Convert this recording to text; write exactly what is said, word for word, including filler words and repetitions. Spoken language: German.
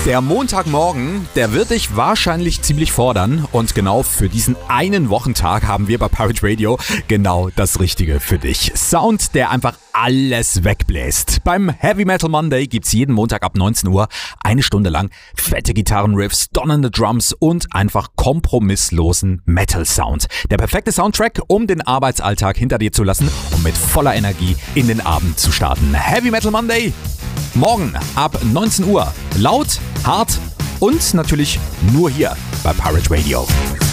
Der Montagmorgen, der wird dich wahrscheinlich ziemlich fordern und genau für diesen einen Wochentag haben wir bei Pirate Radio genau das Richtige für dich. Sound, der einfach alles wegbläst. Beim Heavy Metal Monday gibt's jeden Montag ab neunzehn Uhr eine Stunde lang fette Gitarrenriffs, donnernde Drums und einfach kompromisslosen Metal Sound. Der perfekte Soundtrack, um den Arbeitsalltag hinter dir zu lassen und mit voller Energie in den Abend zu starten. Heavy Metal Monday, morgen ab neunzehn Uhr. Laut, hart und natürlich nur hier bei Pirate Radio.